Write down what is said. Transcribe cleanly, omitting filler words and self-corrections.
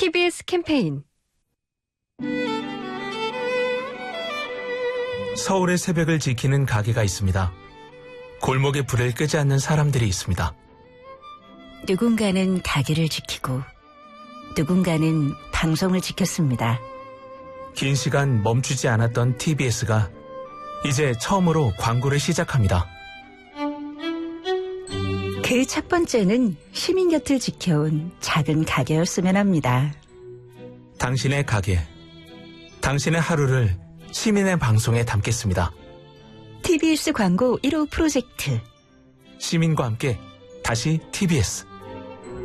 TBS 캠페인. 서울의 새벽을 지키는 가게가 있습니다. 골목에 불을 끄지 않는 사람들이 있습니다. 누군가는 가게를 지키고 누군가는 방송을 지켰습니다. 긴 시간 멈추지 않았던 TBS가 이제 처음으로 광고를 시작합니다. 그 첫 번째는 시민 곁을 지켜온 작은 가게였으면 합니다. 당신의 가게, 당신의 하루를 시민의 방송에 담겠습니다. TBS 광고 1호 프로젝트. 시민과 함께 다시 TBS.